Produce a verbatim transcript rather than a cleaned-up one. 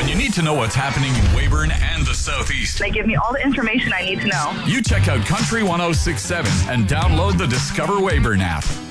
When you need to know what's happening in Weyburn and the Southeast, They give me all the information I need to know. you check out Country one oh six point seven and download the Discover Weyburn app.